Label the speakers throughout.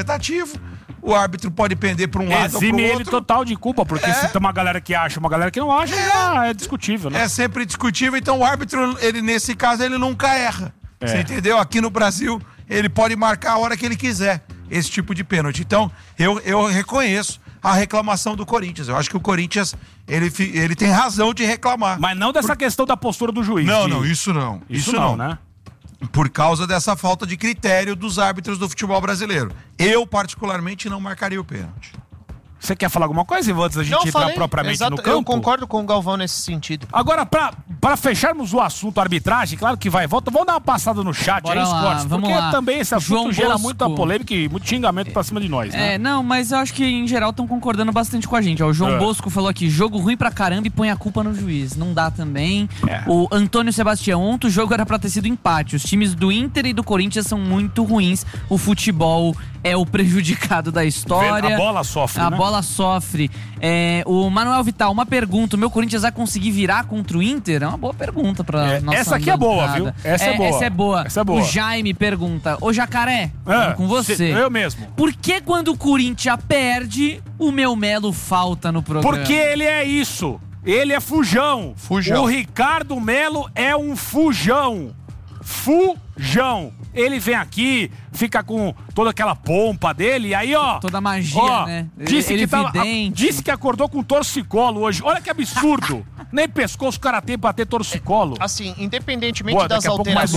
Speaker 1: interpretativo. O árbitro pode pender para um lado ou para o outro.
Speaker 2: Exime ele total de culpa, porque se tem uma galera que acha, uma galera que não acha, é discutível, né?
Speaker 1: É sempre discutível, então o árbitro, ele nesse caso, ele nunca erra. Você entendeu? Aqui no Brasil, ele pode marcar a hora que ele quiser esse tipo de pênalti. Então, eu reconheço a reclamação do Corinthians. Eu acho que o Corinthians, ele tem razão de reclamar.
Speaker 2: Mas não dessa questão da postura do juiz.
Speaker 1: Não, isso não.
Speaker 2: Isso não, né?
Speaker 1: Por causa dessa falta de critério dos árbitros do futebol brasileiro. Eu, particularmente, não marcaria o pênalti.
Speaker 2: Você quer falar alguma coisa, Ivan, antes da gente entrar propriamente no campo?
Speaker 3: Eu concordo com o Galvão nesse sentido.
Speaker 2: Agora, pra fecharmos o assunto arbitragem, claro que vai e volta, vamos dar uma passada no chat.
Speaker 4: Bora
Speaker 2: aí,
Speaker 4: lá,
Speaker 2: Scott,
Speaker 4: vamos
Speaker 2: porque
Speaker 4: lá.
Speaker 2: também esse assunto
Speaker 4: João
Speaker 2: gera
Speaker 4: Bosco.
Speaker 2: muita polêmica e muito xingamento pra cima de nós, né?
Speaker 4: Não, mas eu acho que em geral estão concordando bastante com a gente. Ó, o João Bosco falou aqui, jogo ruim pra caramba e põe a culpa no juiz. Não dá também. O Antônio Sebastião, ontem o jogo era pra ter sido empate. Os times do Inter e do Corinthians são muito ruins. O futebol é o prejudicado da história.
Speaker 2: A bola sofre,
Speaker 4: A
Speaker 2: né?
Speaker 4: bola sofre. O Manuel Vital, uma pergunta. O meu Corinthians vai conseguir virar contra o Inter? É uma boa pergunta pra nossa
Speaker 2: essa aqui é boa, viu? Essa é boa.
Speaker 4: Essa é boa. O Jaime pergunta, ô Jacaré, com você.
Speaker 2: Eu mesmo.
Speaker 4: Por que quando o Corinthians perde, o meu Melo falta no programa?
Speaker 2: Porque ele é isso. Ele é fujão. O Ricardo Melo é um fujão. Fujão. Ele vem aqui, fica com toda aquela pompa dele, e aí, ó...
Speaker 4: Toda a magia, né?
Speaker 2: Disse que acordou com torcicolo hoje. Olha que absurdo. Nem pescoço o cara tem pra ter torcicolo.
Speaker 3: Assim, independentemente das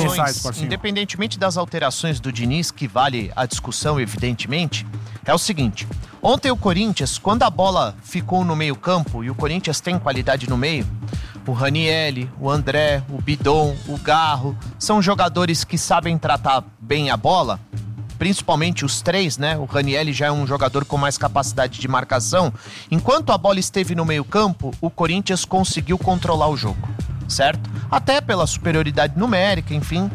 Speaker 3: alterações do Diniz, que vale a discussão, evidentemente, é o seguinte. Ontem o Corinthians, quando a bola ficou no meio campo, e o Corinthians tem qualidade no meio, o Ranieri, o André, o Bidon, o Garro, são jogadores que sabem tratar bem a bola, principalmente os três, né? O Ranieri já é um jogador com mais capacidade de marcação. Enquanto a bola esteve no meio-campo, o Corinthians conseguiu controlar o jogo, certo? Até pela superioridade numérica, enfim.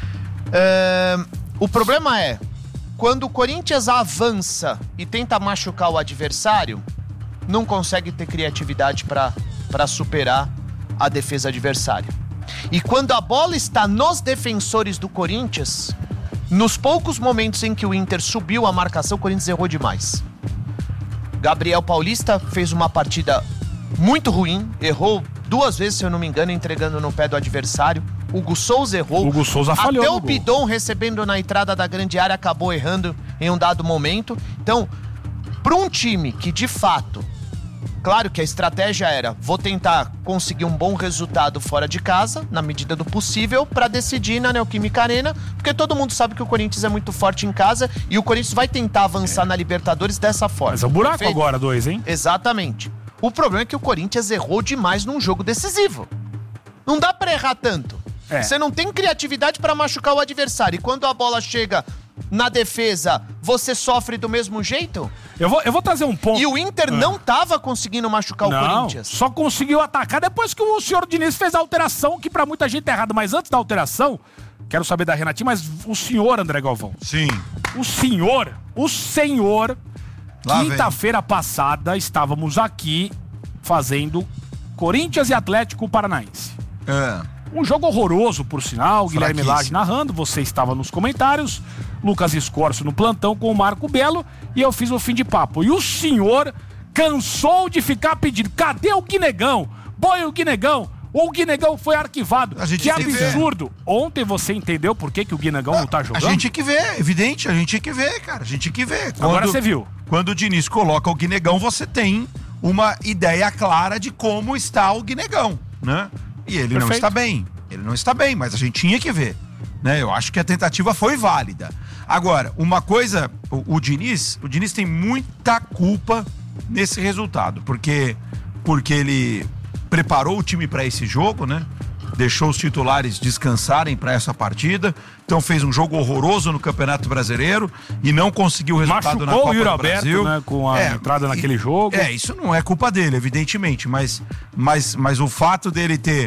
Speaker 3: O problema é, quando o Corinthians avança e tenta machucar o adversário, não consegue ter criatividade para superar a defesa adversária. E quando a bola está nos defensores do Corinthians, nos poucos momentos em que o Inter subiu a marcação, o Corinthians errou demais. Gabriel Paulista fez uma partida muito ruim, errou 2 vezes, se eu não me engano, entregando no pé do adversário. Hugo Souza errou.
Speaker 2: Hugo Souza falhou.
Speaker 3: Até o Bidon recebendo na entrada da grande área acabou errando em um dado momento. Então, para um time que de fato, claro que a estratégia era, vou tentar conseguir um bom resultado fora de casa, na medida do possível, para decidir na Neoquímica Arena, porque todo mundo sabe que o Corinthians é muito forte em casa e o Corinthians vai tentar avançar na Libertadores dessa forma.
Speaker 2: Mas é um buraco.
Speaker 3: Perfeito?
Speaker 2: Agora, 2, hein?
Speaker 3: Exatamente. O problema é que o Corinthians errou demais num jogo decisivo. Não dá pra errar tanto. Você não tem criatividade pra machucar o adversário. E quando a bola chega na defesa, você sofre do mesmo jeito?
Speaker 2: Eu vou trazer um ponto.
Speaker 3: E o Inter não tava conseguindo machucar o Corinthians.
Speaker 2: Só conseguiu atacar depois que o senhor Diniz fez a alteração, que pra muita gente é errado. Mas antes da alteração, quero saber da Renatinha, mas o senhor, André Galvão.
Speaker 1: Sim.
Speaker 2: O senhor, quinta-feira passada, estávamos aqui fazendo Corinthians e Atlético Paranaense. Um jogo horroroso, por sinal. Guilherme Lage narrando, você estava nos comentários, Lucas Escorcio no plantão com o Marco Belo, e eu fiz o fim de papo. E o senhor cansou de ficar pedindo, cadê o Guinegão? Põe o Guinegão. Ou o Guinegão foi arquivado. Que absurdo. Ontem você entendeu por que o Guinegão não tá jogando?
Speaker 1: A gente tinha que ver, evidente, a gente tinha que ver, cara. A gente tinha que ver.
Speaker 2: Agora você viu.
Speaker 1: Quando o Diniz coloca o Guinegão, você tem uma ideia clara de como está o Guinegão, né? E ele não está bem. Ele não está bem, mas a gente tinha que ver, né? Eu acho que a tentativa foi válida. Agora, uma coisa, o Diniz tem muita culpa nesse resultado, porque ele preparou o time para esse jogo, né? Deixou os titulares descansarem para essa partida, então fez um jogo horroroso no Campeonato Brasileiro e não conseguiu o resultado na Copa do Brasil.
Speaker 2: Machucou o Yuri Alberto, né, com a entrada naquele jogo.
Speaker 1: Isso não é culpa dele, evidentemente, mas o fato dele ter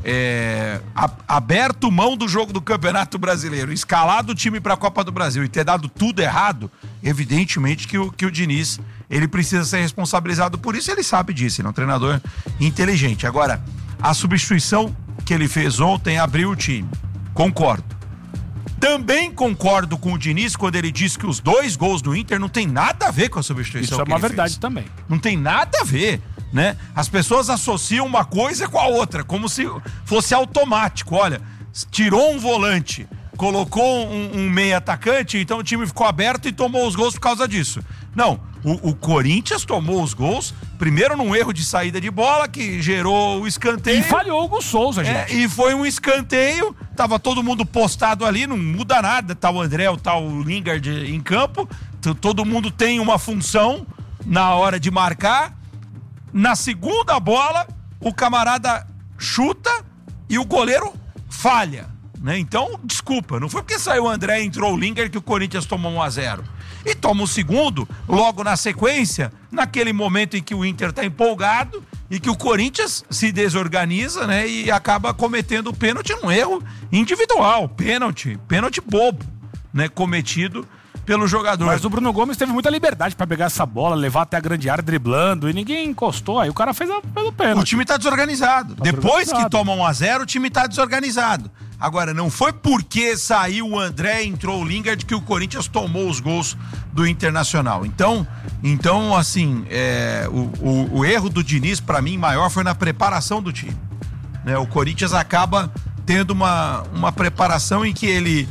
Speaker 1: aberto mão do jogo do Campeonato Brasileiro, escalado o time para a Copa do Brasil e ter dado tudo errado, evidentemente que o Diniz, ele precisa ser responsabilizado por isso, ele sabe disso, ele é um treinador inteligente. Agora, a substituição que ele fez ontem abriu o time, concordo. Também concordo com o Diniz quando ele diz que os 2 gols do Inter não tem nada a ver com a substituição.
Speaker 2: Isso é uma verdade também.
Speaker 1: Não tem nada a ver, né? As pessoas associam uma coisa com a outra, como se fosse automático. Olha, tirou um volante, colocou um meia atacante, então o time ficou aberto e tomou os gols por causa disso. Não, o Corinthians tomou os gols, primeiro num erro de saída de bola, que gerou o escanteio.
Speaker 2: E falhou o Hugo Souza, gente.
Speaker 1: E foi um escanteio, tava todo mundo postado ali, não muda nada, tá o André, tá o Lingard em campo, todo mundo tem uma função na hora de marcar. Na segunda bola, o camarada chuta e o goleiro falha, né? Então, desculpa, não foi porque saiu o André e entrou o Lingard que o Corinthians tomou 1-0. E toma o segundo, logo na sequência, naquele momento em que o Inter tá empolgado e que o Corinthians se desorganiza, né? E acaba cometendo o pênalti num erro individual, pênalti bobo, né? Cometido pelo jogador.
Speaker 2: Mas o Bruno Gomes teve muita liberdade pra pegar essa bola, levar até a grande área driblando e ninguém encostou, aí o cara fez pelo pênalti.
Speaker 1: O time tá desorganizado. Depois que toma 1-0, o time tá desorganizado. Agora, não foi porque saiu o André e entrou o Lingard que o Corinthians tomou os gols do Internacional. Então assim, o erro do Diniz, pra mim, maior foi na preparação do time, né? O Corinthians acaba tendo uma preparação em que ele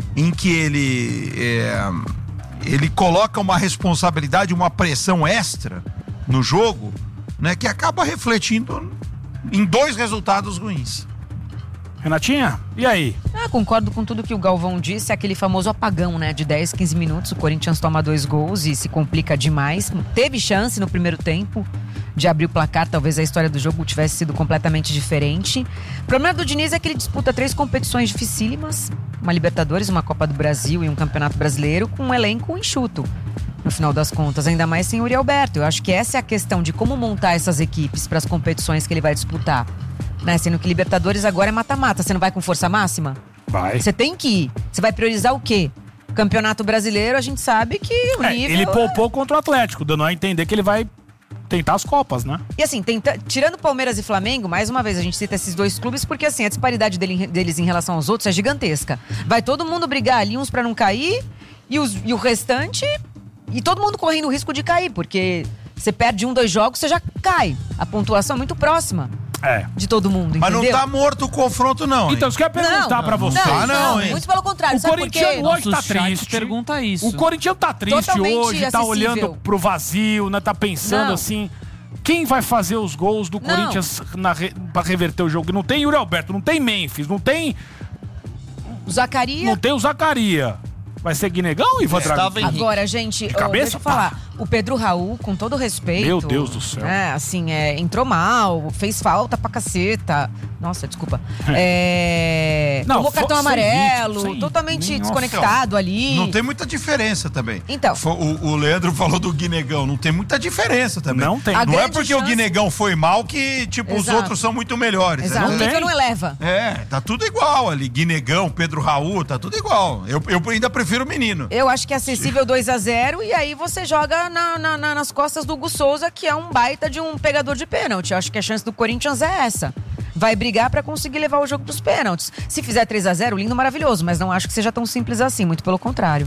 Speaker 1: coloca uma responsabilidade, uma pressão extra no jogo, né? Que acaba refletindo em 2 resultados ruins.
Speaker 2: Renatinha, e aí?
Speaker 5: Concordo com tudo que o Galvão disse, aquele famoso apagão, né? De 10, 15 minutos, o Corinthians toma 2 gols e se complica demais. Teve chance no primeiro tempo de abrir o placar, talvez a história do jogo tivesse sido completamente diferente. O problema do Diniz é que ele disputa 3 competições dificílimas, uma Libertadores, uma Copa do Brasil e um Campeonato Brasileiro, com um elenco enxuto, no final das contas, ainda mais sem o Yuri Alberto. Eu acho que essa é a questão de como montar essas equipes para as competições que ele vai disputar. Né? Sendo que Libertadores agora é mata-mata. Você não vai com força máxima?
Speaker 2: Vai.
Speaker 5: Você tem que ir. Você vai priorizar o quê? Campeonato Brasileiro, a gente sabe que o nível...
Speaker 2: Ele poupou contra o Atlético, dando a entender que ele vai tentar as Copas, né?
Speaker 5: E assim, tirando Palmeiras e Flamengo, mais uma vez a gente cita esses 2 clubes porque assim, a disparidade deles em relação aos outros é gigantesca. Vai todo mundo brigar ali, uns pra não cair, e o restante... E todo mundo correndo o risco de cair, porque você perde 1, 2 jogos, você já cai. A pontuação é muito próxima. De todo mundo,
Speaker 1: mas
Speaker 5: entendeu?
Speaker 1: Não tá morto o confronto, não.
Speaker 2: Então, isso que eu ia perguntar pra você.
Speaker 5: Não, muito pelo contrário.
Speaker 2: O corintiano hoje tá triste.
Speaker 4: Pergunta isso.
Speaker 2: O corintiano tá triste
Speaker 5: totalmente
Speaker 2: hoje, tá
Speaker 5: acessível.
Speaker 2: olhando pro vazio, né? Tá pensando assim, quem vai fazer os gols do Corinthians pra reverter o jogo? Não tem Yuri Alberto, não tem Memphis, não tem...
Speaker 5: O Zacarias.
Speaker 2: Não tem o Zacarias. Vai ser Guinegão, Ivan Drago?
Speaker 5: Agora, gente, deixa eu falar. O Pedro Raul, com todo respeito...
Speaker 2: Meu Deus do céu.
Speaker 5: Assim, entrou mal, fez falta pra caceta. Nossa, desculpa. Tomou cartão amarelo, totalmente desconectado ali.
Speaker 1: Não tem muita diferença também.
Speaker 5: Então.
Speaker 1: O Leandro falou do Guinegão, não tem muita diferença também.
Speaker 2: Não tem.
Speaker 1: Não é porque o Guinegão foi mal que, tipo, os outros são muito melhores.
Speaker 5: Exato, o nível não eleva.
Speaker 1: Tá tudo igual ali. Guinegão, Pedro Raul, tá tudo igual. Eu ainda prefiro o menino.
Speaker 5: Eu acho que é acessível 2-0 e aí você joga nas costas do Hugo Souza, que é um baita de um pegador de pênalti. Eu acho que a chance do Corinthians é essa. Vai brigar pra conseguir levar o jogo pros pênaltis. Se fizer 3-0, lindo, maravilhoso, mas não acho que seja tão simples assim, muito pelo contrário.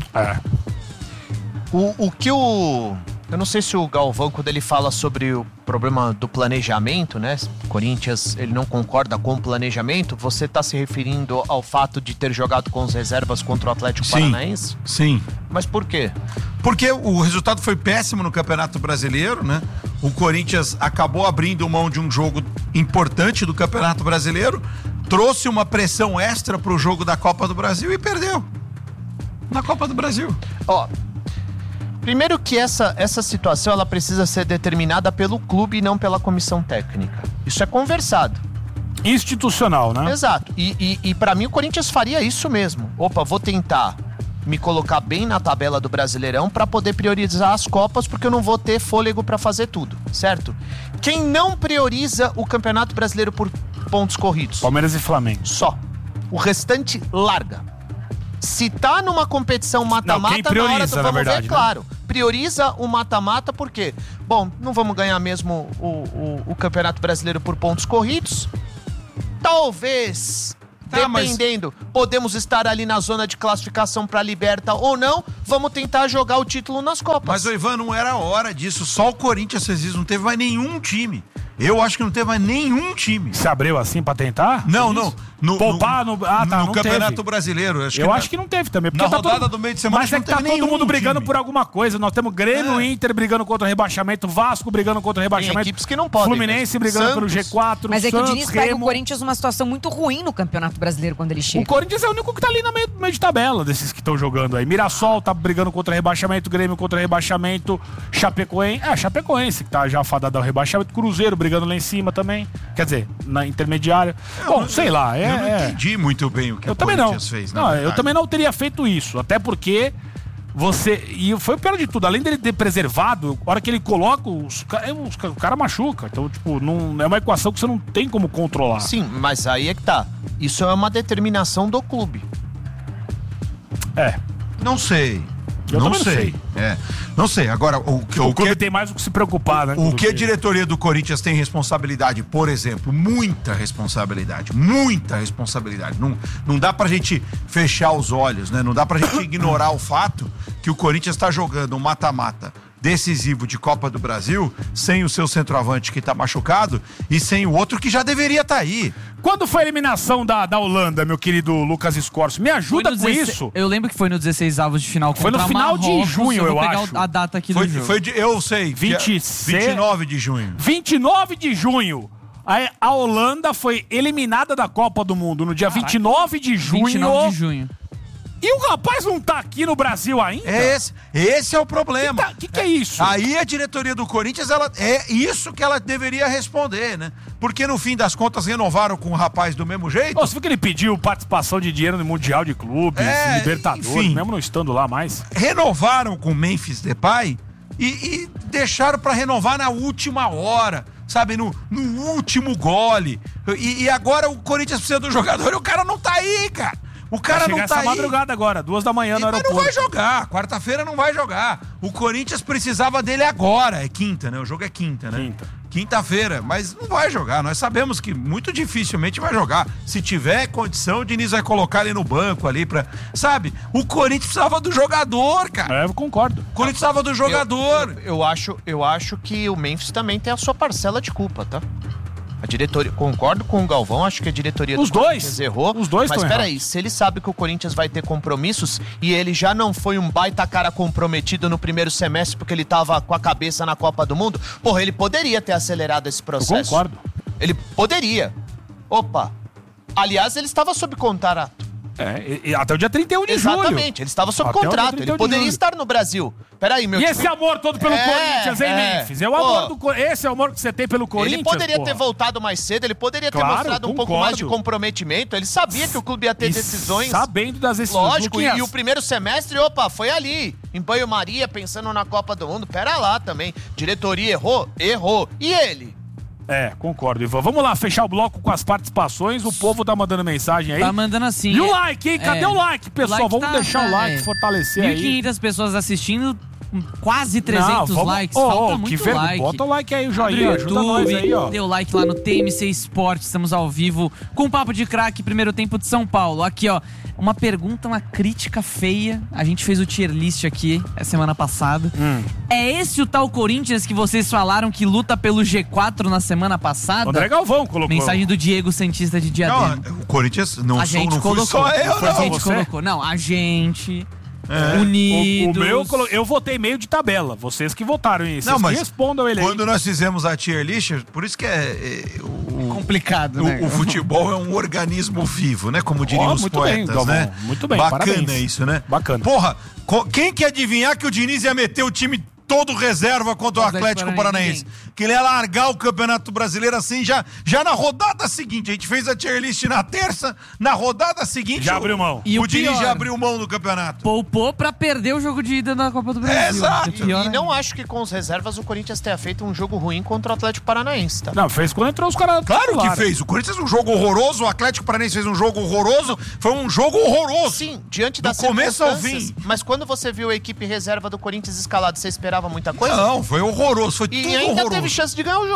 Speaker 3: Eu não sei se o Galvão, quando ele fala sobre o problema do planejamento, né? Corinthians, ele não concorda com o planejamento. Você tá se referindo ao fato de ter jogado com as reservas contra o Atlético Paranaense?
Speaker 1: Sim.
Speaker 3: Mas por quê?
Speaker 1: Porque o resultado foi péssimo no Campeonato Brasileiro, né? O Corinthians acabou abrindo mão de um jogo importante do Campeonato Brasileiro, trouxe uma pressão extra pro jogo da Copa do Brasil e perdeu. Na Copa do Brasil.
Speaker 3: Primeiro que essa situação ela precisa ser determinada pelo clube e não pela comissão técnica. Isso é conversado.
Speaker 2: Institucional, né?
Speaker 3: Exato. E pra mim o Corinthians faria isso mesmo. Vou tentar me colocar bem na tabela do Brasileirão pra poder priorizar as Copas, porque eu não vou ter fôlego pra fazer tudo, certo? Quem não prioriza o Campeonato Brasileiro por pontos corridos?
Speaker 2: Palmeiras e Flamengo.
Speaker 3: Só. O restante larga. Se tá numa competição mata-mata, na hora do vamos ver, claro. Prioriza o mata-mata, por quê? Bom, não vamos ganhar mesmo o Campeonato Brasileiro por pontos corridos. Talvez dependendo, podemos estar ali na zona de classificação pra Liberta ou não, vamos tentar jogar o título nas Copas.
Speaker 1: Mas, Ivan, não era hora disso. Só o Corinthians fez isso, não teve mais nenhum time. Eu acho que não teve mais nenhum time.
Speaker 2: Se abriu assim pra tentar?
Speaker 1: Não.
Speaker 2: Poupar no
Speaker 1: Campeonato Brasileiro.
Speaker 2: Eu acho que não teve também.
Speaker 1: Na rodada do meio de semana,
Speaker 2: mas é que tá todo mundo brigando por alguma coisa. Nós temos Grêmio, Inter brigando contra o rebaixamento, Vasco brigando contra o rebaixamento.
Speaker 3: Tem equipes que não podem.
Speaker 2: Fluminense brigando pelo G4,
Speaker 5: Mas é que
Speaker 2: Santos,
Speaker 5: o Diniz pega
Speaker 2: Remo.
Speaker 5: o Corinthians numa situação muito ruim no Campeonato Brasileiro quando ele chega.
Speaker 2: O Corinthians é o único que tá ali no meio de tabela desses que estão jogando aí. Mirassol tá brigando contra o rebaixamento, Grêmio contra o rebaixamento, Chapecoense que tá já fadado ao rebaixamento, Cruzeiro brigando lá em cima também. Quer dizer, na intermediária. Sei lá.
Speaker 1: Eu não entendi muito bem o que o Corinthians fez.
Speaker 2: Eu também não teria feito isso. Até porque e foi o pior de tudo. Além dele ter preservado, a hora que ele coloca, o cara machuca. Então, tipo, não, é uma equação que você não tem como controlar.
Speaker 3: Sim, mas aí é que tá. Isso é uma determinação do clube.
Speaker 1: Não sei.
Speaker 2: Eu não sei.
Speaker 1: Não sei. Agora,
Speaker 2: o clube tem mais o que se preocupar, né?
Speaker 1: O que a diretoria do Corinthians tem responsabilidade, por exemplo, muita responsabilidade. Não dá pra gente fechar os olhos, né? Não dá pra gente ignorar o fato que o Corinthians tá jogando um mata-mata decisivo de Copa do Brasil, sem o seu centroavante que tá machucado e sem o outro que já deveria estar aí.
Speaker 2: Quando foi a eliminação da Holanda, meu querido Lucas Scorso? Me ajuda com isso.
Speaker 4: Eu lembro que foi no 16 avos de final contra
Speaker 2: Foi no final de junho, eu acho.
Speaker 4: Vou pegar a data aqui do jogo.
Speaker 1: Eu sei. 29 de junho.
Speaker 2: 29 de junho. A Holanda foi eliminada da Copa do Mundo no dia 29 de junho.
Speaker 4: 29 de junho.
Speaker 2: E o rapaz não tá aqui no Brasil ainda?
Speaker 1: Esse é o problema.
Speaker 2: O que é isso?
Speaker 1: Aí a diretoria do Corinthians, é isso que ela deveria responder, né? Porque no fim das contas renovaram com o rapaz do mesmo jeito.
Speaker 2: Você viu que ele pediu participação de dinheiro no Mundial de Clubes, Libertadores, enfim, mesmo não estando lá mais.
Speaker 1: Renovaram com o Memphis Depay e deixaram pra renovar na última hora, sabe? No último gole. E agora o Corinthians precisa do jogador e o cara não tá aí, cara. O cara não tá
Speaker 2: essa
Speaker 1: aí.
Speaker 2: madrugada agora, 2 da manhã no aeroporto.
Speaker 1: Mas não vai jogar, quarta-feira não vai jogar. O Corinthians precisava dele agora. É quinta, né? O jogo é quinta, né? Quinta-feira, mas não vai jogar. Nós sabemos que muito dificilmente vai jogar. Se tiver condição, o Diniz vai colocar ele no banco ali pra... Sabe? O Corinthians precisava do jogador, cara.
Speaker 2: Eu concordo.
Speaker 1: O Corinthians precisava do jogador.
Speaker 3: Eu acho que o Memphis também tem a sua parcela de culpa, tá? A diretoria, concordo com o Galvão, acho que a diretoria do Corinthians errou.
Speaker 2: Os dois
Speaker 3: mas peraí, se ele sabe que o Corinthians vai ter compromissos e ele já não foi um baita cara comprometido no primeiro semestre porque ele tava com a cabeça na Copa do Mundo, porra, ele poderia ter acelerado esse processo.
Speaker 2: Eu concordo.
Speaker 3: Ele poderia. Opa. Aliás, ele estava sob contrato.
Speaker 2: Até o dia 31 de julho.
Speaker 3: Exatamente, ele estava sob contrato, ele poderia estar no Brasil. Peraí, meu
Speaker 2: time... esse amor todo pelo Corinthians, hein, Memphis? Esse é o amor que você tem pelo Corinthians?
Speaker 3: Ele poderia ter voltado mais cedo, ele poderia ter mostrado um pouco mais de comprometimento, ele sabia que o clube ia ter decisões.
Speaker 2: Sabendo das decisões.
Speaker 3: Lógico, e o primeiro semestre, foi ali, em banho-maria, pensando na Copa do Mundo. Pera lá também, diretoria errou. E ele?
Speaker 2: Concordo, Ivan. Vamos lá, fechar o bloco com as participações. O povo tá mandando mensagem aí.
Speaker 4: Tá mandando assim.
Speaker 2: E o like, hein? Cadê o like, pessoal? Vamos deixar o like, fortalecer aí.
Speaker 4: 1.500 pessoas assistindo, quase 300 likes. Falta muito like.
Speaker 2: Bota o like aí, o joinha. Ajuda nós aí, ó.
Speaker 4: Dê o like lá no TMC Esporte. Estamos ao vivo com o Papo de Craque, primeiro tempo de São Paulo. Aqui, ó. Uma pergunta, uma crítica feia. A gente fez o tier list aqui a semana passada. É esse o tal Corinthians que vocês falaram que luta pelo G4 na semana passada?
Speaker 2: André Galvão colocou.
Speaker 4: Mensagem do Diego Santista de Diadema.
Speaker 1: Não, o Corinthians não
Speaker 4: a gente colocou.
Speaker 1: Só eu, não.
Speaker 4: A gente colocou. Não, a gente... Unidos.
Speaker 2: Eu votei meio de tabela. Vocês que votaram isso.
Speaker 1: Não, mas
Speaker 2: respondam ele
Speaker 1: quando nós fizemos a tier list, por isso que
Speaker 4: complicado, né?
Speaker 1: O futebol é um organismo vivo, né? Como diriam os poetas, né?
Speaker 2: Muito bem,
Speaker 1: bacana
Speaker 2: parabéns.
Speaker 1: Isso, né?
Speaker 2: Bacana.
Speaker 1: Porra, quem que adivinhar que o Diniz ia meter o time todo reserva contra o Atlético Paranaense? Que ele ia largar o Campeonato Brasileiro assim já na rodada seguinte. A gente fez a tier list na terça, na rodada seguinte
Speaker 2: já abriu mão.
Speaker 1: O Diniz já abriu mão do campeonato.
Speaker 4: Poupou pra perder o jogo de ida na Copa do Brasil.
Speaker 1: Exato.
Speaker 3: E não acho que com os reservas o Corinthians tenha feito um jogo ruim contra o Atlético Paranaense, tá?
Speaker 2: Não, fez quando entrou os caras.
Speaker 1: Claro que fez. O Corinthians fez um jogo horroroso, o Atlético Paranaense fez um jogo horroroso. Foi um jogo horroroso.
Speaker 3: Sim, diante das
Speaker 1: começo ao fim.
Speaker 3: Mas quando você viu a equipe reserva do Corinthians escalada, você esperava muita coisa?
Speaker 1: Não, foi horroroso, foi tudo
Speaker 3: horroroso. E ainda teve chance de ganhar o jogo.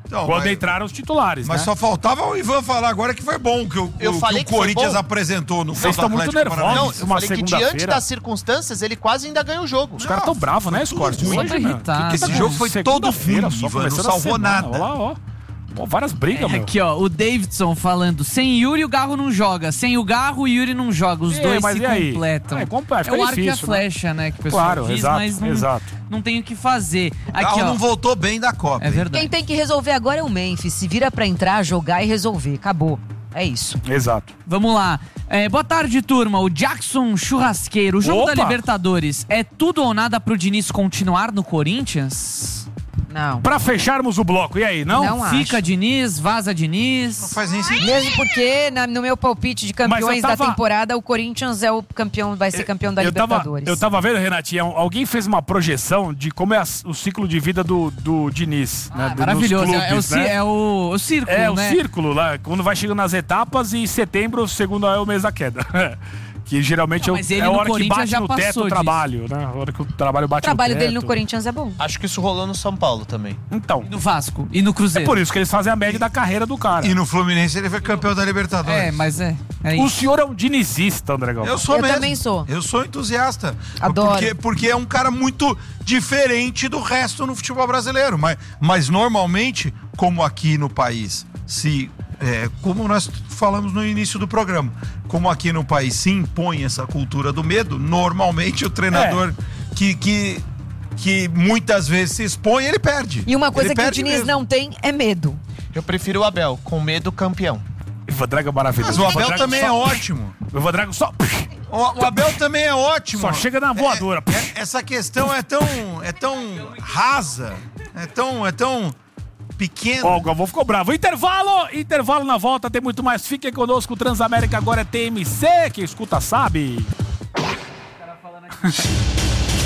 Speaker 2: Então, quando entraram os titulares,
Speaker 1: mas só faltava o Ivan falar agora que foi bom que o Corinthians apresentou no
Speaker 2: Vocês estão muito nervosos.
Speaker 3: Eu falei que diante das circunstâncias ele quase ainda ganha o jogo.
Speaker 2: Os caras estão bravos, né, Scott?
Speaker 1: Esse jogo foi todo ruim, Ivan, não salvou nada.
Speaker 2: Olha lá, ó. Pô, várias brigas, meu.
Speaker 4: Aqui, ó, o Davidson falando, sem Yuri o Garro não joga, sem o Garro o Yuri não joga, os dois se completam.
Speaker 2: É
Speaker 4: o arco e a flecha, né, que o pessoal diz, mas não tem o que fazer.
Speaker 1: Aqui, o Garro não voltou bem da Copa.
Speaker 5: É verdade. Quem tem que resolver agora é o Memphis, se vira pra entrar, jogar e resolver, acabou. É isso.
Speaker 2: Exato.
Speaker 4: Vamos lá. Boa tarde, turma. O Jackson Churrasqueiro. O jogo da Libertadores é tudo ou nada pro Diniz continuar no Corinthians?
Speaker 5: Não.
Speaker 2: Pra fecharmos o bloco, e aí, não?
Speaker 5: Não
Speaker 4: Fica
Speaker 5: acho.
Speaker 4: Diniz, vaza Diniz.
Speaker 1: Não faz nem sentido.
Speaker 5: Mesmo porque, no meu palpite de campeões da temporada, o Corinthians é o campeão, vai ser campeão da Libertadores.
Speaker 2: Eu tava vendo, Renatinha, alguém fez uma projeção de como é o ciclo de vida do Diniz. Né,
Speaker 4: maravilhoso.
Speaker 2: Clubes,
Speaker 4: é o círculo,
Speaker 2: né?
Speaker 4: o
Speaker 2: círculo lá, quando vai chegando nas etapas e setembro, segundo é o mês da queda. Que geralmente é a hora que bate no teto o trabalho, né? A hora que o trabalho bate no teto.
Speaker 5: O trabalho dele no Corinthians é bom.
Speaker 3: Acho que isso rolou no São Paulo também.
Speaker 2: Então.
Speaker 4: E no Vasco. E no Cruzeiro.
Speaker 2: É por isso que eles fazem a média da carreira do cara.
Speaker 1: E no Fluminense ele foi campeão da Libertadores.
Speaker 4: Mas é
Speaker 2: isso. O senhor é um dinizista, André Galvão.
Speaker 1: Eu
Speaker 5: mesmo. Também sou.
Speaker 1: Eu sou entusiasta.
Speaker 5: Adoro.
Speaker 1: Porque é um cara muito diferente do resto no futebol brasileiro. Mas normalmente, como aqui no país, como nós falamos no início do programa, como aqui no país se impõe essa cultura do medo, normalmente o treinador que muitas vezes se expõe, ele perde.
Speaker 5: E uma coisa que o Diniz não tem é medo.
Speaker 3: Eu prefiro o Abel, com medo campeão.
Speaker 2: O Vandrago é maravilhoso.
Speaker 1: Mas o Abel também é ótimo.
Speaker 2: O Vandrago só...
Speaker 1: O Abel também é ótimo.
Speaker 2: Só chega na voadora.
Speaker 1: Essa questão é tão rasa, é tão pequeno.
Speaker 2: Ó, o Galvão ficou bravo. Intervalo na volta, tem muito mais. Fiquem conosco, o Transamérica agora é TMC. Quem escuta sabe. O cara falando aqui.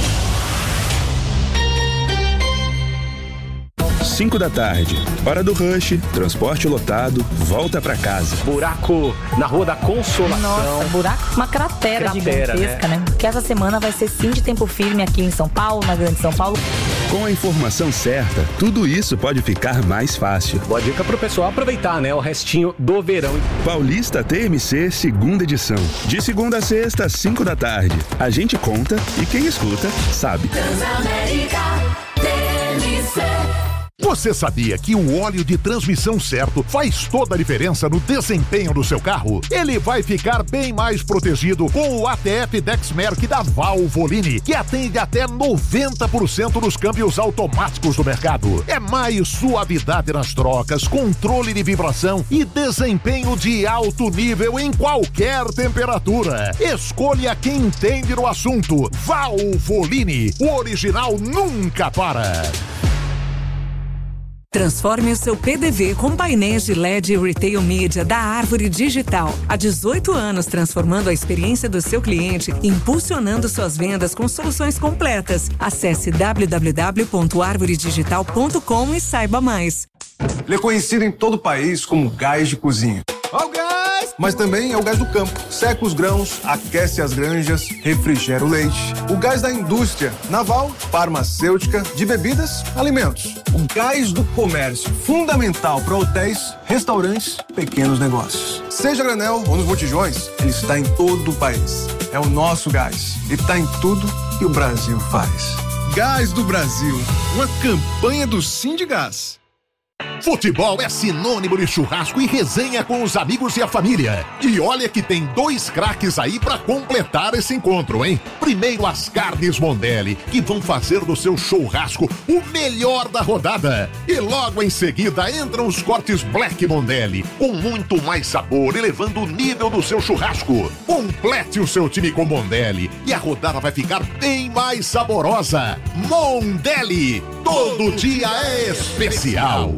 Speaker 6: 5 da tarde, hora do rush, transporte lotado, volta pra casa.
Speaker 7: Buraco na Rua da Consolação.
Speaker 8: Nossa, buraco, uma cratera gigantesca, né? Que essa semana vai ser sim de tempo firme aqui em São Paulo, na Grande São Paulo.
Speaker 6: Com a informação certa, tudo isso pode ficar mais fácil.
Speaker 7: Boa dica pro pessoal aproveitar, né? O restinho do verão.
Speaker 6: Paulista TMC, segunda edição. De segunda a sexta, 5 da tarde. A gente conta e quem escuta, sabe.
Speaker 9: Transamérica TMC.
Speaker 10: Você sabia que o óleo de transmissão certo faz toda a diferença no desempenho do seu carro? Ele vai ficar bem mais protegido com o ATF Dexmerc da Valvoline, que atende até 90% dos câmbios automáticos do mercado. É mais suavidade nas trocas, controle de vibração e desempenho de alto nível em qualquer temperatura. Escolha quem entende no assunto. Valvoline, o original nunca para.
Speaker 11: Transforme o seu PDV com painéis de LED Retail Media da Árvore Digital. Há 18 anos transformando a experiência do seu cliente e impulsionando suas vendas com soluções completas. Acesse www.arvoredigital.com e saiba mais.
Speaker 12: Ele é conhecido em todo o país como gás de cozinha. Ó o gás! Mas também é o gás do campo. Seca os grãos, aquece as granjas, refrigera o leite. O gás da indústria naval, farmacêutica, de bebidas, alimentos. O gás do comércio, fundamental para hotéis, restaurantes, pequenos negócios. Seja granel ou nos botijões, ele está em todo o país. É o nosso gás. E está em tudo que o Brasil faz.
Speaker 13: Gás do Brasil, uma campanha do Sindigás.
Speaker 10: Futebol é sinônimo de churrasco e resenha com os amigos e a família. E olha que tem 2 craques aí pra completar esse encontro, hein? Primeiro as carnes Mondelli, que vão fazer do seu churrasco o melhor da rodada. E logo em seguida entram os cortes Black Mondelli, com muito mais sabor, elevando o nível do seu churrasco. Complete o seu time com Mondelli e a rodada vai ficar bem mais saborosa. Mondelli, todo dia é especial.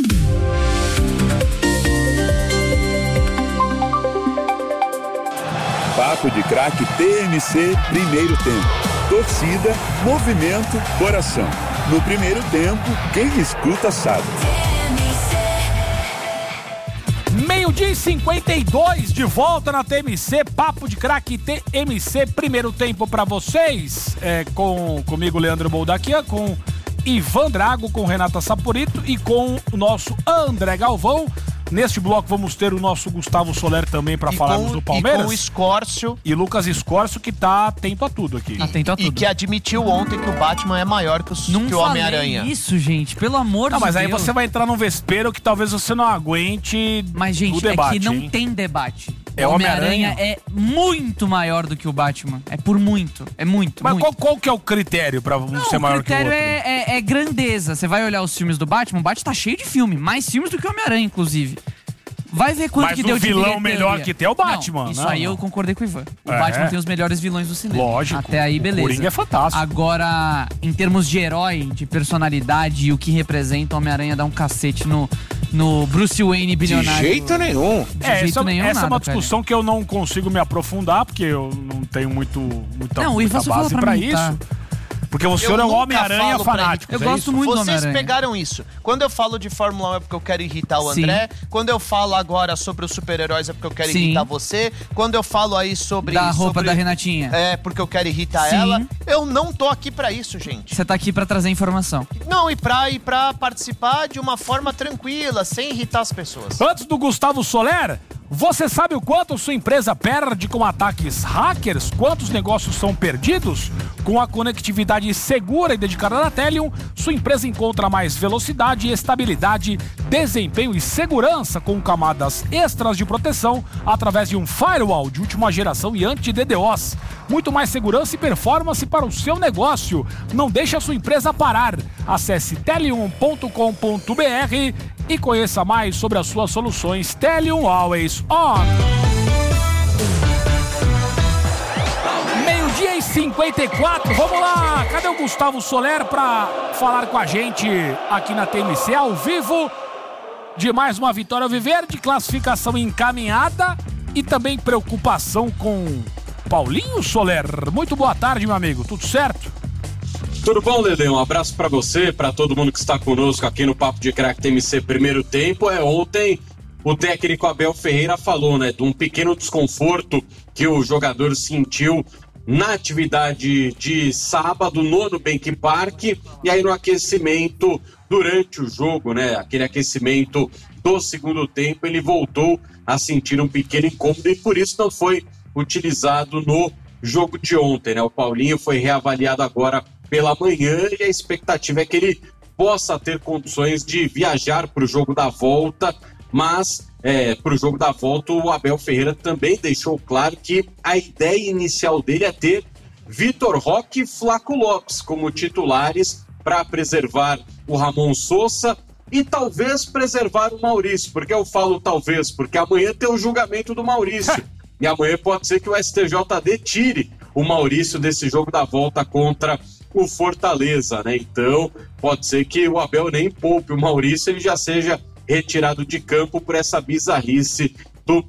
Speaker 6: Papo de Craque TMC, primeiro tempo. Torcida, movimento, coração. No primeiro tempo, quem escuta sabe.
Speaker 2: 12h52, de volta na TMC, Papo de Craque TMC, primeiro tempo pra vocês. Comigo, Leandro Boldaquian, com Ivan Drago, com Renata Saporito e com o nosso André Galvão. Neste bloco vamos ter o nosso Gustavo Soler também para falarmos do Palmeiras.
Speaker 3: E com o Escórcio.
Speaker 2: E Lucas Escórcio, que tá atento a tudo aqui.
Speaker 3: Atento a tudo. E que admitiu ontem que o Batman é maior que o Homem-Aranha.
Speaker 4: Isso, gente, pelo amor de Deus.
Speaker 2: Mas aí você vai entrar num vespeiro que talvez você não aguente.
Speaker 4: Mas, gente,
Speaker 2: o debate,
Speaker 4: é que não tem debate.
Speaker 2: É
Speaker 4: o Homem-Aranha é muito maior do que o Batman. É por muito. É muito.
Speaker 2: Mas
Speaker 4: muito.
Speaker 2: Qual que é o critério pra um ser maior que o outro?
Speaker 4: O critério é grandeza. Você vai olhar os filmes do Batman, o Batman tá cheio de filme. Mais filmes do que o Homem-Aranha, inclusive. Vai ver quanto que deu de bilheteria.
Speaker 2: Mas o vilão melhor que tem é o Batman.
Speaker 4: Não, isso aí eu concordei com o Ivan. O Batman tem os melhores vilões do cinema.
Speaker 2: Lógico.
Speaker 4: Até aí, beleza.
Speaker 2: O Coringa é fantástico.
Speaker 4: Agora, em termos de herói, de personalidade e o que representa, o Homem-Aranha dá um cacete no Bruce Wayne bilionário.
Speaker 13: De jeito nenhum.
Speaker 2: Essa é uma discussão que eu não consigo me aprofundar, porque eu não tenho muita base pra isso. Tá? Porque o senhor é um Homem-Aranha fanático.
Speaker 4: Eu gosto muito do Homem-Aranha.
Speaker 3: Vocês pegaram isso. Quando eu falo de Fórmula 1 é porque eu quero irritar o André. Quando eu falo agora sobre os super-heróis é porque eu quero irritar você. Quando eu falo aí sobre...
Speaker 4: Da roupa da Renatinha.
Speaker 3: É, porque eu quero irritar ela. Eu não tô aqui pra isso, gente.
Speaker 4: Você tá aqui pra trazer informação.
Speaker 3: Não, e pra participar de uma forma tranquila, sem irritar as pessoas.
Speaker 2: Antes do Gustavo Soler... Você sabe o quanto sua empresa perde com ataques hackers? Quantos negócios são perdidos? Com a conectividade segura e dedicada da Telium, sua empresa encontra mais velocidade, estabilidade, desempenho e segurança com camadas extras de proteção através de um firewall de última geração e anti-DDoS. Muito mais segurança e performance para o seu negócio. Não deixe a sua empresa parar. Acesse telium.com.br e conheça mais sobre as suas soluções. Telium Always On. 12h54, vamos lá. Cadê o Gustavo Soler para falar com a gente aqui na TMC ao vivo de mais uma vitória alviverde, classificação encaminhada e também preocupação com Paulinho Soler. Muito boa tarde, meu amigo. Tudo certo?
Speaker 14: Tudo bom, Lelê? Um abraço pra você, pra todo mundo que está conosco aqui no Papo de Craque TMC primeiro tempo. Ontem o técnico Abel Ferreira falou, né, de um pequeno desconforto que o jogador sentiu na atividade de sábado no Nubank Park e aí no aquecimento durante o jogo, né, aquele aquecimento do segundo tempo, ele voltou a sentir um pequeno incômodo e por isso não foi utilizado no jogo de ontem, né? O Paulinho foi reavaliado agora pela manhã e a expectativa é que ele possa ter condições de viajar para o jogo da volta, mas para o jogo da volta o Abel Ferreira também deixou claro que a ideia inicial dele é ter Vitor Roque e Flaco Lopes como titulares para preservar o Ramon Sosa e talvez preservar o Maurício, porque eu falo talvez, porque amanhã tem o julgamento do Maurício e amanhã pode ser que o STJD tire o Maurício desse jogo da volta contra o Fortaleza, né? Então, pode ser que o Abel nem poupe o Maurício, ele já seja retirado de campo por essa bizarrice do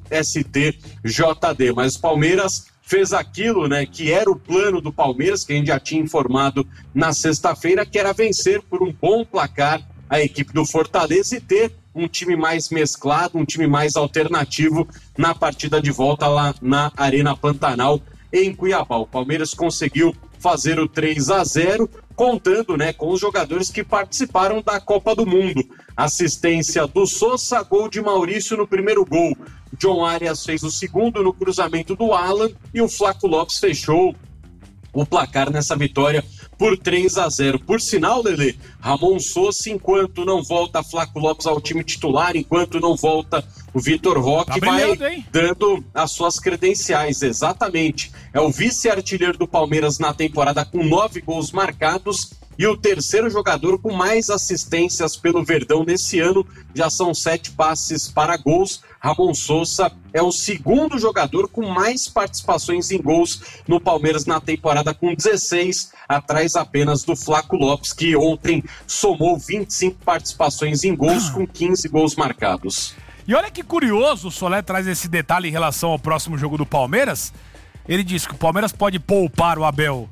Speaker 14: STJD. Mas o Palmeiras fez aquilo, né, que era o plano do Palmeiras, que a gente já tinha informado na sexta-feira, que era vencer por um bom placar a equipe do Fortaleza e ter um time mais mesclado, um time mais alternativo na partida de volta lá na Arena Pantanal, em Cuiabá. O Palmeiras conseguiu fazer o 3-0, contando, né, com os jogadores que participaram da Copa do Mundo. Assistência do Sosa, gol de Maurício no primeiro gol. John Arias fez o segundo no cruzamento do Alan e o Flaco Lopes fechou o placar nessa vitória por 3-0. Por sinal, Lelê, Ramon Sosa, enquanto não volta Flaco Lopes ao time titular, enquanto não volta o Vitor Roque, vai dando as suas credenciais, exatamente. É o vice-artilheiro do Palmeiras na temporada com 9 gols marcados e o terceiro jogador com mais assistências pelo Verdão nesse ano. Já são 7 passes para gols. Ramon Sosa é o segundo jogador com mais participações em gols no Palmeiras na temporada, com 16, atrás apenas do Flaco Lopes, que ontem somou 25 participações em gols com 15 gols marcados.
Speaker 2: E olha que curioso, o Soler traz esse detalhe em relação ao próximo jogo do Palmeiras. Ele diz que o Palmeiras pode poupar o Abel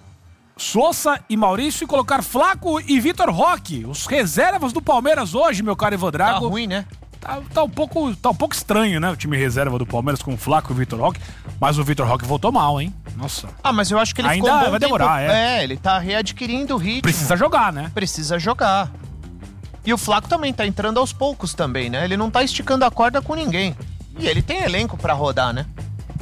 Speaker 2: Sosa e Maurício e colocar Flaco e Vitor Roque, os reservas do Palmeiras hoje, meu caro Ivan Drago.
Speaker 3: Tá ruim, né?
Speaker 2: Tá um pouco estranho, né? O time reserva do Palmeiras com o Flaco e o Vitor Roque. Mas o Vitor Roque voltou mal, hein? Nossa.
Speaker 3: Mas eu acho que ele
Speaker 2: ainda
Speaker 3: ficou um bom
Speaker 2: vai demorar,
Speaker 3: tempo. Ele tá readquirindo o ritmo.
Speaker 2: Precisa jogar, né?
Speaker 3: Precisa jogar. E o Flaco também tá entrando aos poucos também, né? Ele não tá esticando a corda com ninguém. E ele tem elenco pra rodar, né?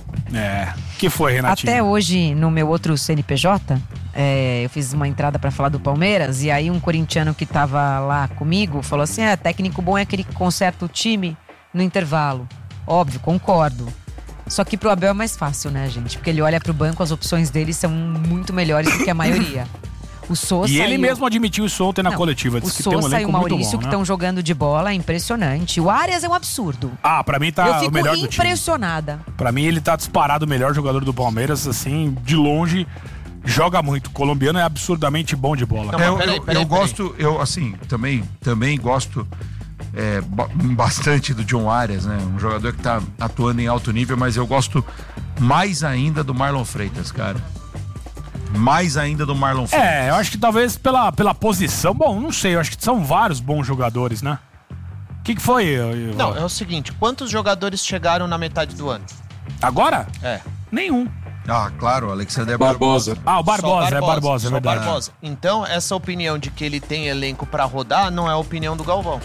Speaker 2: Que foi, Renatinho?
Speaker 5: Até hoje, no meu outro CNPJ, eu fiz uma entrada pra falar do Palmeiras, e aí um corintiano que tava lá comigo falou assim, técnico bom é aquele que conserta o time no intervalo. Óbvio, concordo. Só que pro Abel é mais fácil, né, gente? Porque ele olha pro banco, as opções dele são muito melhores do que a maioria. O Sousa
Speaker 2: e ele mesmo admitiu isso ontem na coletiva.
Speaker 5: O Sousa e o Maurício, que estão jogando de bola, é impressionante. O Arias é um absurdo.
Speaker 2: Pra mim tá o melhor do time.
Speaker 5: Eu fico impressionada.
Speaker 2: Pra mim ele tá disparado o melhor jogador do Palmeiras, assim, de longe. Joga muito. O colombiano é absurdamente bom de bola.
Speaker 1: Eu gosto, também gosto bastante do John Arias, né? Um jogador que tá atuando em alto nível, mas eu gosto mais ainda do Marlon Freitas, cara. Mais ainda do Marlon Freitas.
Speaker 2: Eu acho que talvez pela posição. Bom, não sei, eu acho que são vários bons jogadores, né? O que foi?
Speaker 3: Não, é o seguinte, quantos jogadores chegaram na metade do ano?
Speaker 2: Agora? Nenhum.
Speaker 1: Claro, o Alexander Barbosa.
Speaker 2: O Barbosa, é verdade.
Speaker 3: Barbosa. Então, essa opinião de que ele tem elenco pra rodar não é a opinião do Galvão.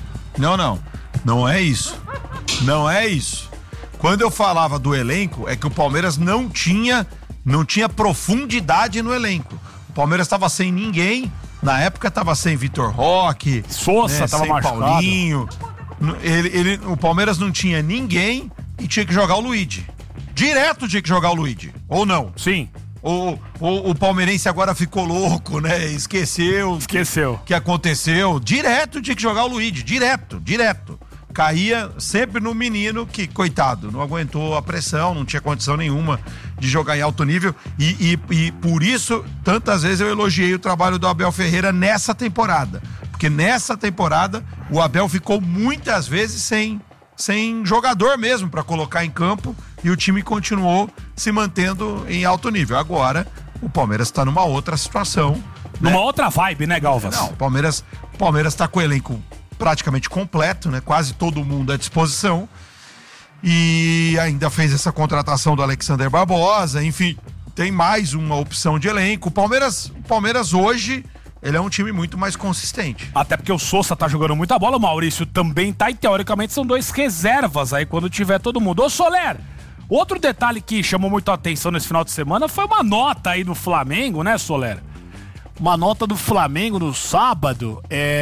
Speaker 1: Não é isso. Não é isso. Quando eu falava do elenco, é que o Palmeiras não tinha profundidade no elenco. O Palmeiras estava sem ninguém. Na época estava sem Vitor Roque.
Speaker 2: Sousa estava machucado.
Speaker 1: Paulinho. O Palmeiras não tinha ninguém e tinha que jogar o Luigi. Direto tinha que jogar o Luigi. Ou não?
Speaker 2: Sim.
Speaker 1: O palmeirense agora ficou louco, né? Esqueceu. O que aconteceu. Direto tinha que jogar o Luigi. Direto. Caía sempre no menino que, coitado, não aguentou a pressão, não tinha condição nenhuma de jogar em alto nível. E por isso, tantas vezes eu elogiei o trabalho do Abel Ferreira nessa temporada. Porque nessa temporada, o Abel ficou muitas vezes sem jogador mesmo para colocar em campo e o time continuou se mantendo em alto nível. Agora, o Palmeiras está numa outra situação.
Speaker 2: Numa outra vibe, né, Galvas?
Speaker 1: Não, o Palmeiras está com o elenco praticamente completo, né? Quase todo mundo à disposição. E ainda fez essa contratação do Alexander Barbosa, enfim, tem mais uma opção de elenco. O Palmeiras hoje, ele é um time muito mais consistente.
Speaker 2: Até porque o Sousa tá jogando muita bola, o Maurício também tá, e teoricamente são dois reservas aí quando tiver todo mundo. Ô Soler, outro detalhe que chamou muito a atenção nesse final de semana foi uma nota aí do Flamengo, né, Soler? Uma nota do Flamengo no sábado,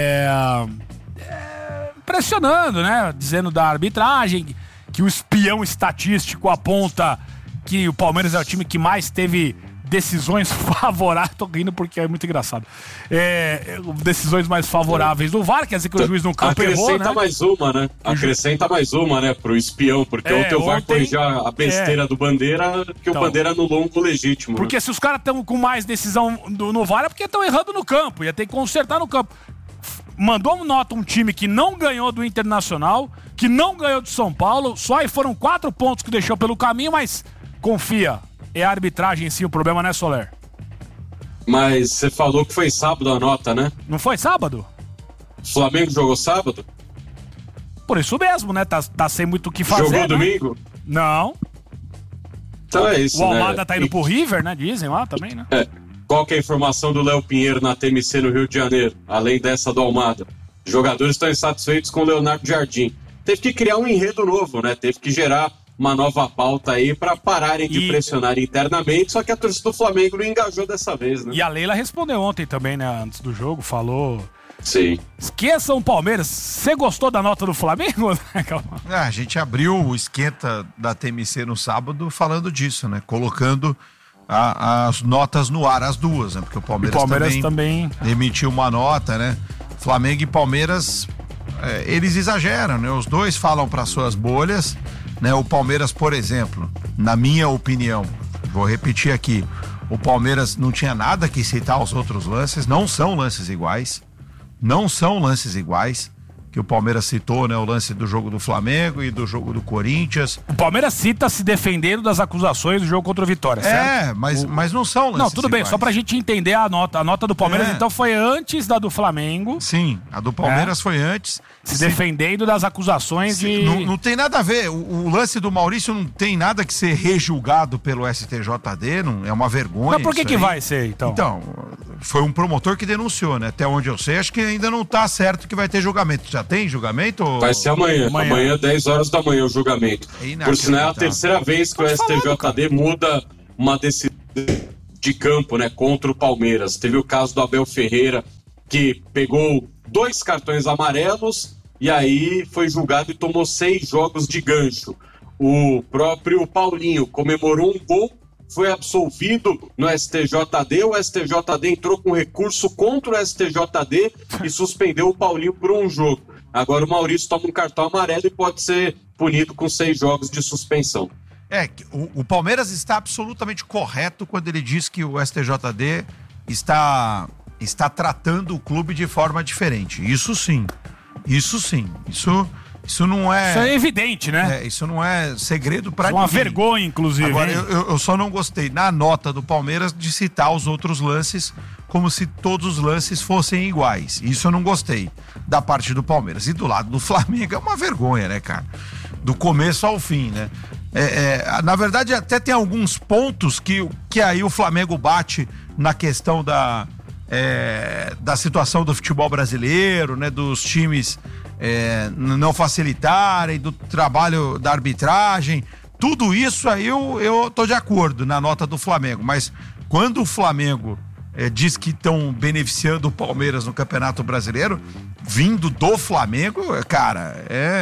Speaker 2: pressionando, né? Dizendo da arbitragem, que o espião estatístico aponta que o Palmeiras é o time que mais teve decisões favoráveis. Tô rindo porque é muito engraçado. Decisões mais favoráveis do VAR, quer dizer que o juiz no campo errou, né?
Speaker 14: Acrescenta mais uma, né? Pro espião, porque ontem o VAR corrigiu a besteira do Bandeira, que o Bandeira anulou um gol legítimo.
Speaker 2: Porque
Speaker 14: né?
Speaker 2: Se os caras estão com mais decisão no VAR é porque estão errando no campo, ia ter que consertar no campo. Mandou nota um time que não ganhou do Internacional, que não ganhou do São Paulo, só aí foram 4 pontos que deixou pelo caminho, mas confia, é a arbitragem em si o problema, né, Soler?
Speaker 14: Mas você falou que foi sábado a nota, né?
Speaker 2: Não foi sábado?
Speaker 14: O Flamengo jogou sábado?
Speaker 2: Por isso mesmo, né? Tá sem muito o que fazer.
Speaker 14: Jogou
Speaker 2: né?
Speaker 14: domingo?
Speaker 2: Não.
Speaker 14: Então é isso,
Speaker 2: o Almada tá indo pro River, né? Dizem lá também, né?
Speaker 14: Qual que é a informação do Léo Pinheiro na TMC no Rio de Janeiro, além dessa do Almada? Os jogadores estão insatisfeitos com o Leonardo Jardim. Teve que criar um enredo novo, né? Teve que gerar uma nova pauta aí para pararem de pressionar internamente, só que a torcida do Flamengo não engajou dessa vez, né?
Speaker 2: E a Leila respondeu ontem também, né? Antes do jogo, falou...
Speaker 14: Sim.
Speaker 2: Esqueçam o Palmeiras. Você gostou da nota do Flamengo?
Speaker 1: A gente abriu o esquenta da TMC no sábado falando disso, né? Colocando... as notas no ar, as duas, né? Porque o Palmeiras
Speaker 2: também
Speaker 1: emitiu uma nota, né? Flamengo e Palmeiras, eles exageram, né? Os dois falam para suas bolhas, né? O Palmeiras, por exemplo, na minha opinião, vou repetir aqui, o Palmeiras não tinha nada que citar aos outros lances, não são lances iguais, que o Palmeiras citou, né? O lance do jogo do Flamengo e do jogo do Corinthians.
Speaker 2: O Palmeiras cita se defendendo das acusações do jogo contra o Vitória, certo?
Speaker 1: Mas não são lances
Speaker 2: Não, tudo bem,
Speaker 1: iguais.
Speaker 2: só pra gente entender a nota. A nota do Palmeiras, então, foi antes da do Flamengo.
Speaker 1: Sim, a do Palmeiras foi antes.
Speaker 2: Se defendendo das acusações de...
Speaker 1: Não tem nada a ver. O lance do Maurício não tem nada que ser rejulgado pelo STJD, não, é uma vergonha.
Speaker 2: Mas por que vai ser, então?
Speaker 1: Então, foi um promotor que denunciou, né? Até onde eu sei, acho que ainda não tá certo que vai ter julgamento. Já tem julgamento?
Speaker 14: Vai ser amanhã. Amanhã, 10 horas da manhã, o julgamento. Por sinal, é a terceira vez que o STJD muda uma decisão de campo, né, contra o Palmeiras. Teve o caso do Abel Ferreira, que pegou 2 cartões amarelos e aí foi julgado e tomou 6 jogos de gancho. O próprio Paulinho comemorou um gol, foi absolvido no STJD, o STJD entrou com recurso contra o STJD e suspendeu o Paulinho por um jogo. Agora o Maurício toma um cartão amarelo e pode ser punido com 6 jogos de suspensão.
Speaker 1: O Palmeiras está absolutamente correto quando ele diz que o STJD está tratando o clube de forma diferente. Isso sim. Isso não é...
Speaker 2: Isso é evidente, né?
Speaker 1: Isso não é segredo para ninguém.
Speaker 2: Uma vergonha, inclusive.
Speaker 1: Agora, eu só não gostei, na nota do Palmeiras, de citar os outros lances como se todos os lances fossem iguais. Isso eu não gostei da parte do Palmeiras. E do lado do Flamengo é uma vergonha, né, cara? Do começo ao fim, né? Na verdade, até tem alguns pontos que aí o Flamengo bate na questão da situação do futebol brasileiro, né? Dos times não facilitarem, do trabalho da arbitragem. Tudo isso aí eu tô de acordo na nota do Flamengo. Mas quando o Flamengo diz que estão beneficiando o Palmeiras no Campeonato Brasileiro, vindo do Flamengo, cara,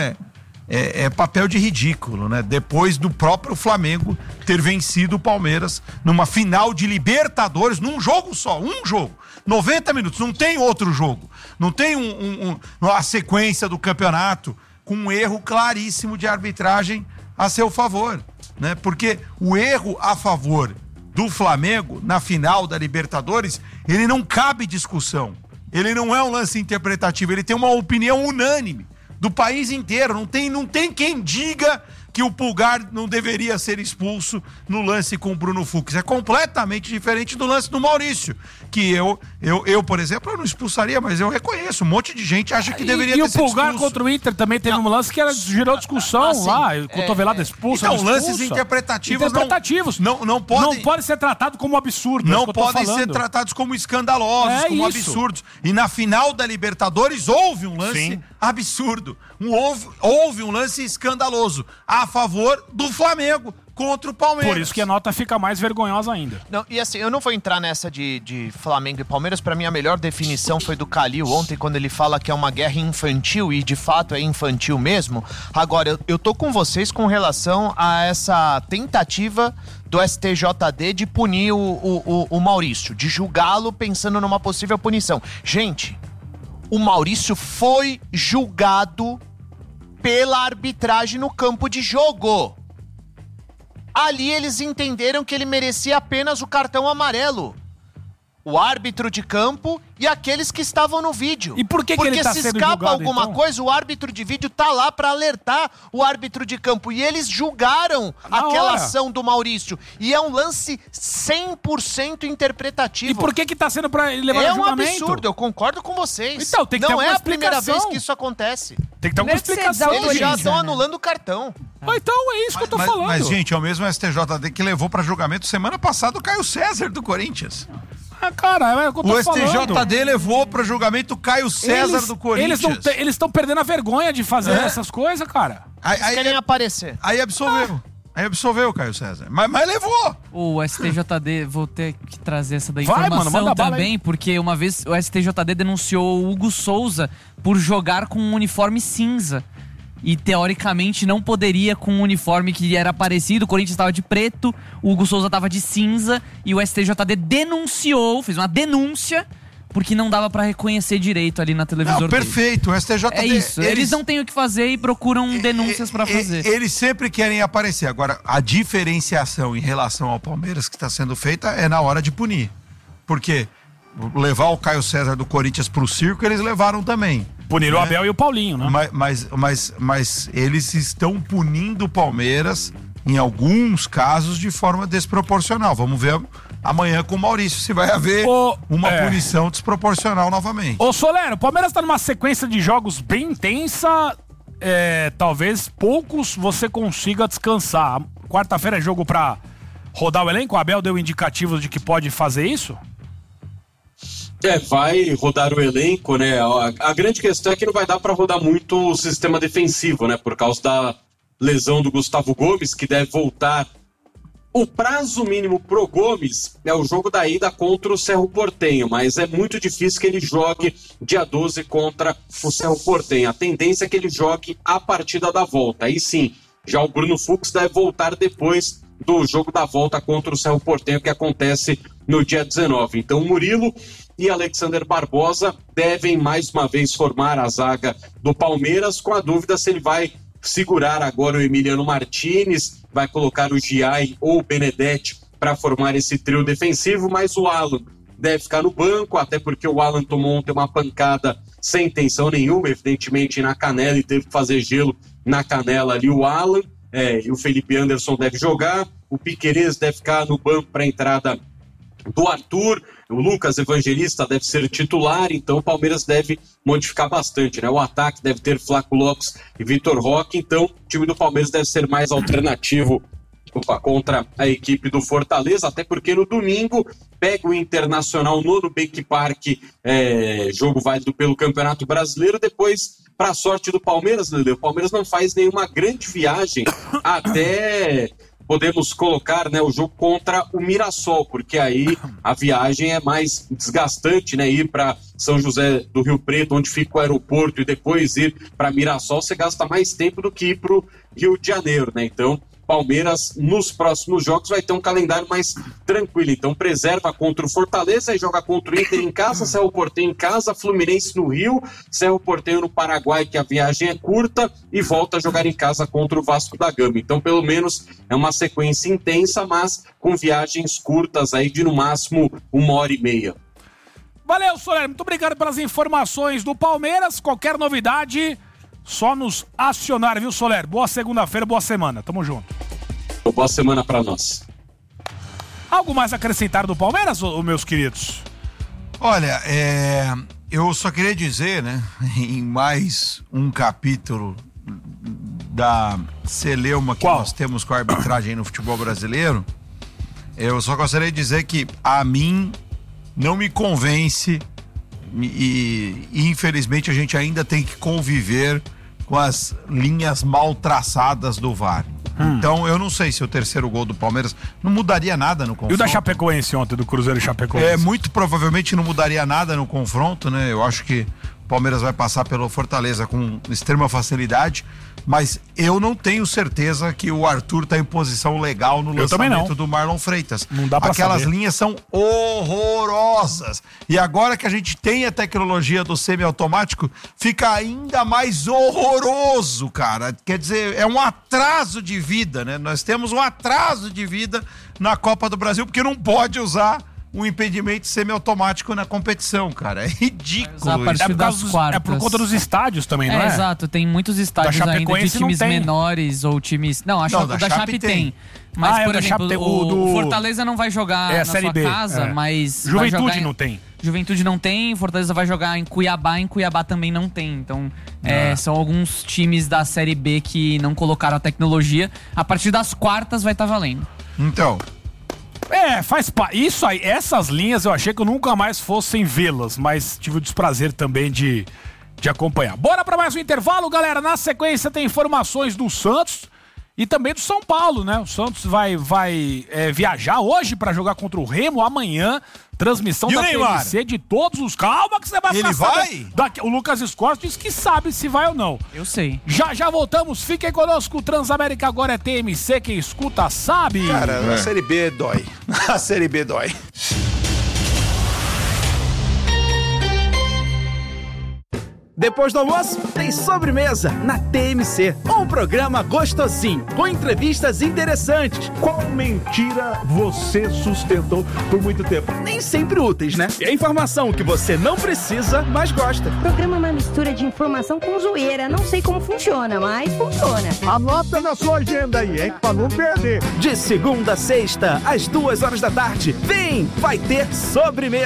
Speaker 1: é papel de ridículo, né? Depois do próprio Flamengo ter vencido o Palmeiras numa final de Libertadores, num jogo só, 90 minutos, não tem outro jogo, não tem uma sequência do campeonato com um erro claríssimo de arbitragem a seu favor, né? Porque o erro a favor do Flamengo na final da Libertadores, ele não cabe discussão, ele não é um lance interpretativo, ele tem uma opinião unânime do país inteiro. Não tem quem diga que o Pulgar não deveria ser expulso no lance com o Bruno Fux. É completamente diferente do lance do Maurício, que eu, por exemplo, eu não expulsaria, mas eu reconheço, um monte de gente acha que deveria ter sido expulso.
Speaker 2: E o Pulgar contra o Inter também teve um lance que gerou discussão lá, cotovelada expulsa.
Speaker 1: Então, lances interpretativos não
Speaker 2: podem ser tratados como absurdos.
Speaker 1: Não podem ser tratados como escandalosos, como absurdos. E na final da Libertadores houve um lance absurdo. Houve um lance escandaloso a favor do Flamengo contra o Palmeiras.
Speaker 2: Por isso que a nota fica mais vergonhosa ainda.
Speaker 3: Não, e assim, eu não vou entrar nessa de Flamengo e Palmeiras. Pra mim, a melhor definição foi do Calil ontem, quando ele fala que é uma guerra infantil, e de fato é infantil mesmo. Agora, eu tô com vocês com relação a essa tentativa do STJD de punir o Maurício, de julgá-lo pensando numa possível punição. Gente, o Maurício foi julgado pela arbitragem no campo de jogo. Ali eles entenderam que ele merecia apenas o cartão amarelo. O árbitro de campo e aqueles que estavam no vídeo.
Speaker 2: E por que ele tá sendo julgado,
Speaker 3: Porque se escapa alguma coisa, o árbitro de vídeo tá lá pra alertar o árbitro de campo. E eles julgaram aquela ação do Maurício. E é um lance 100% interpretativo.
Speaker 2: E por que tá sendo pra ele levar no julgamento?
Speaker 3: É um absurdo, eu concordo com vocês.
Speaker 2: Então, tem que ter alguma explicação.
Speaker 3: Não é a primeira vez que isso acontece.
Speaker 2: Tem que ter alguma explicação.
Speaker 3: Eles já estão anulando o cartão.
Speaker 2: Então é isso que eu tô falando.
Speaker 1: Mas, gente, é o mesmo STJD que levou pra julgamento semana passada o Caio César do Corinthians.
Speaker 2: Cara, é o que eu tô falando.
Speaker 1: O STJD levou para julgamento o Caio César do Corinthians.
Speaker 2: Eles estão perdendo a vergonha de fazer essas coisas, cara.
Speaker 3: Eles querem aparecer.
Speaker 1: Aí absolveu. Aí absolveu o Caio César. Mas levou.
Speaker 4: O STJD, vou ter que trazer essa da informação também, porque uma vez o STJD denunciou o Hugo Souza por jogar com um uniforme cinza. E teoricamente não poderia com um uniforme que era parecido. O Corinthians estava de preto, o Hugo Souza estava de cinza. E o STJD denunciou, fez uma denúncia, porque não dava pra reconhecer direito ali na televisão.
Speaker 1: Não, perfeito, o STJD...
Speaker 4: É isso, eles não têm o que fazer e procuram denúncias pra fazer.
Speaker 1: Eles sempre querem aparecer. Agora, a diferenciação em relação ao Palmeiras que está sendo feita é na hora de punir. Porque levar o Caio César do Corinthians pro circo, eles levaram também.
Speaker 2: Puniram o Abel e o Paulinho, né?
Speaker 1: Mas eles estão punindo o Palmeiras, em alguns casos, de forma desproporcional. Vamos ver amanhã com o Maurício se vai haver uma punição desproporcional novamente.
Speaker 2: Ô Soler, o Palmeiras tá numa sequência de jogos bem intensa. Talvez poucos você consiga descansar. Quarta-feira é jogo pra rodar o elenco. O Abel deu indicativos de que pode fazer isso?
Speaker 14: Vai rodar o elenco, né? A grande questão é que não vai dar para rodar muito o sistema defensivo, né? Por causa da lesão do Gustavo Gomes, que deve voltar. O prazo mínimo pro Gomes é o jogo da ida contra o Cerro Porteño, mas é muito difícil que ele jogue dia 12 contra o Cerro Porteño. A tendência é que ele jogue a partida da volta. Aí sim, já o Bruno Fux deve voltar depois do jogo da volta contra o Cerro Porteño, que acontece no dia 19. Então, Murilo e Alexander Barbosa devem mais uma vez formar a zaga do Palmeiras, com a dúvida se ele vai segurar agora o Emiliano Martinez, vai colocar o Giai ou o Benedetti para formar esse trio defensivo, mas o Alan deve ficar no banco, até porque o Alan tomou ontem uma pancada sem intenção nenhuma, evidentemente na canela, e teve que fazer gelo na canela ali o Alan, e o Felipe Anderson deve jogar, o Piquerez deve ficar no banco para a entrada do Arthur, o Lucas Evangelista deve ser titular, então o Palmeiras deve modificar bastante, né? O ataque deve ter Flaco Lopes e Vitor Roque, então o time do Palmeiras deve ser mais alternativo contra a equipe do Fortaleza, até porque no domingo pega o Internacional no Nubank Park, jogo válido pelo Campeonato Brasileiro. Depois, para a sorte do Palmeiras, Lelê, o Palmeiras não faz nenhuma grande viagem até... podemos colocar, né, o jogo contra o Mirassol, porque aí a viagem é mais desgastante, né, ir para São José do Rio Preto, onde fica o aeroporto, e depois ir para Mirassol, você gasta mais tempo do que ir para o Rio de Janeiro, né, então Palmeiras nos próximos jogos vai ter um calendário mais tranquilo, então preserva contra o Fortaleza e joga contra o Inter em casa, Cerro Porteño em casa, Fluminense no Rio, Cerro Porteño no Paraguai, que a viagem é curta, e volta a jogar em casa contra o Vasco da Gama. Então pelo menos é uma sequência intensa, mas com viagens curtas aí de no máximo 1h30.
Speaker 2: Valeu, Soler, muito obrigado pelas informações do Palmeiras. Qualquer novidade, só nos acionar, viu, Soler? Boa segunda-feira, boa semana. Tamo junto.
Speaker 14: Boa semana pra nós.
Speaker 2: Algo mais a acrescentar do Palmeiras, meus queridos?
Speaker 1: Olha, eu só queria dizer, né, em mais um capítulo da celeuma que nós temos com a arbitragem no futebol brasileiro, eu só gostaria de dizer que a mim não me convence e infelizmente a gente ainda tem que conviver com as linhas mal traçadas do VAR. Então eu não sei se o terceiro gol do Palmeiras não mudaria nada no confronto.
Speaker 2: E o da Chapecoense ontem, do Cruzeiro e Chapecoense?
Speaker 1: Muito provavelmente não mudaria nada no confronto, né? Eu acho que o Palmeiras vai passar pelo Fortaleza com extrema facilidade, mas eu não tenho certeza que o Arthur tá em posição legal no lançamento do Marlon Freitas.
Speaker 2: Não dá pra
Speaker 1: Aquelas
Speaker 2: saber.
Speaker 1: linhas são horrorosas. E agora que a gente tem a tecnologia do semiautomático, fica ainda mais horroroso, cara. Quer dizer, é um atraso de vida, né? Nós temos um atraso de vida na Copa do Brasil, porque não pode usar um impedimento semiautomático na competição, cara. É ridículo.
Speaker 4: A partir das quartas.
Speaker 2: É por conta dos estádios também, não é?
Speaker 4: Exato, tem muitos estádios ainda de times menores ou times... Não, acho que o da Chape tem. Mas, por exemplo, o Fortaleza não vai jogar na sua casa, mas...
Speaker 2: Juventude não tem.
Speaker 4: Juventude não tem, Fortaleza vai jogar em Cuiabá também não tem. Então, são alguns times da Série B que não colocaram a tecnologia. A partir das quartas vai estar valendo.
Speaker 1: Então...
Speaker 2: faz isso aí, essas linhas eu achei que eu nunca mais fossem vê-las, mas tive o desprazer também de acompanhar. Bora para mais um intervalo, galera. Na sequência tem informações do Santos e também do São Paulo, né? O Santos vai viajar hoje para jogar contra o Remo amanhã. Transmissão da TNC de todos os... Calma que você vai
Speaker 1: Ele vai?
Speaker 2: O Lucas Escorte disse que sabe se vai ou não.
Speaker 4: Eu sei.
Speaker 2: Já voltamos. Fiquem conosco. Transamérica agora é TMC. Quem escuta sabe.
Speaker 1: Cara, a Série B dói. A Série B dói.
Speaker 15: Depois do almoço, tem sobremesa na TMC. Um programa gostosinho, com entrevistas interessantes.
Speaker 16: Qual mentira você sustentou por muito tempo?
Speaker 15: Nem sempre úteis, né? E a informação que você não precisa, mas gosta.
Speaker 17: O programa é uma mistura de informação com zoeira. Não sei como funciona, mas funciona.
Speaker 16: Anota na sua agenda aí, hein? Pra não perder.
Speaker 15: De segunda a sexta, às 2 horas da tarde. Vem! Vai ter sobremesa.